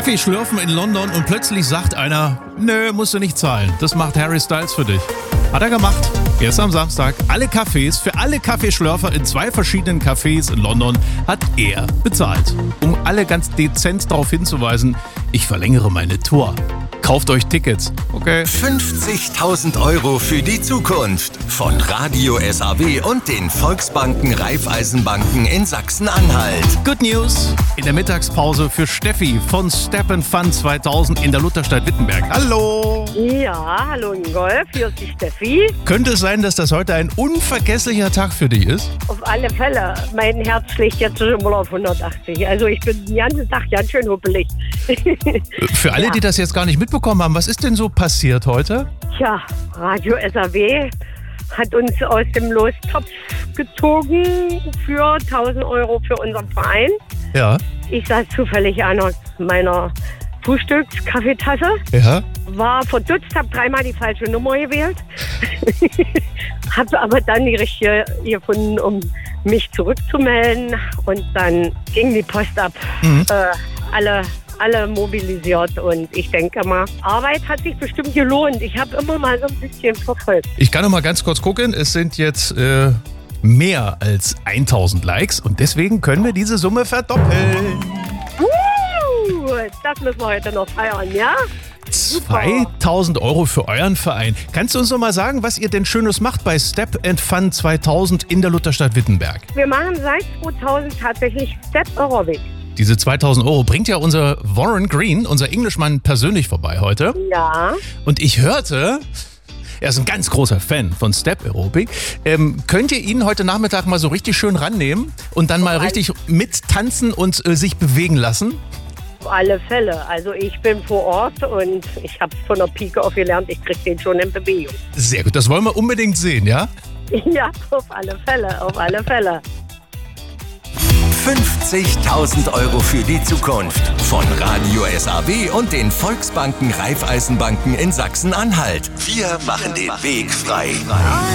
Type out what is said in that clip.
Kaffee schlürfen in London und plötzlich sagt einer, nö, musst du nicht zahlen. Das macht Harry Styles für dich. Hat er gemacht. Erst am Samstag. Alle Cafés, für alle Kaffeeschlürfer in 2 verschiedenen Cafés in London hat er bezahlt. Um alle ganz dezent darauf hinzuweisen, ich verlängere meine Tour. Kauft euch Tickets, okay? 50.000 € für die Zukunft von Radio SAW und den Volksbanken Raiffeisenbanken in Sachsen-Anhalt. Good News in der Mittagspause für Steffi von Step & Fun 2000 in der Lutherstadt Wittenberg. Hallo! Ja, hallo Ingolf, hier ist die Steffi. Könnte es sein, dass das heute ein unvergesslicher Tag für dich ist? Auf alle Fälle, mein Herz schlägt jetzt schon mal auf 180. Also ich bin den ganzen Tag ganz schön huppelig. Für alle, die das jetzt gar nicht mitbekommen haben, was ist denn so passiert heute? Tja, Radio SAW hat uns aus dem Lostopf gezogen für 1.000 € für unseren Verein. Ja. Ich saß zufällig an meiner Frühstückskaffeetasse, war verdutzt, habe 3-mal die falsche Nummer gewählt, habe aber dann die richtige gefunden, um mich zurückzumelden, und dann ging die Post ab. Alle mobilisiert, und ich denke mal, Arbeit hat sich bestimmt gelohnt. Ich habe immer mal so ein bisschen verfolgt. Ich kann noch mal ganz kurz gucken, es sind jetzt mehr als 1.000 Likes und deswegen können wir diese Summe verdoppeln. Das müssen wir heute noch feiern, ja? 2.000 € für euren Verein. Kannst du uns noch mal sagen, was ihr denn Schönes macht bei Step & Fun 2000 in der Lutherstadt Wittenberg? Wir machen seit 2000 tatsächlich Step Aerobic. Diese 2.000 € bringt ja unser Warren Green, unser Englishmann, persönlich vorbei heute. Ja. Und ich hörte, er ist ein ganz großer Fan von Step Aerobic. Könnt ihr ihn heute Nachmittag mal so richtig schön rannehmen und dann mal richtig mittanzen und sich bewegen lassen? Auf alle Fälle. Also ich bin vor Ort und ich habe von der Pike auf gelernt, ich kriege den schon in Bewegung. Sehr gut, das wollen wir unbedingt sehen, ja? Ja, auf alle Fälle, auf alle Fälle. 50.000 € für die Zukunft von Radio SAW und den Volksbanken Raiffeisenbanken in Sachsen-Anhalt. Wir machen den Weg frei.